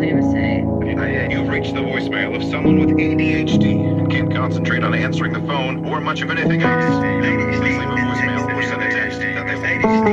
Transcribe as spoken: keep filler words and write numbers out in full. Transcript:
You've reached the voicemail of someone with A D H D and can't concentrate on answering the phone or much of anything else. Please leave a voicemail or send a text.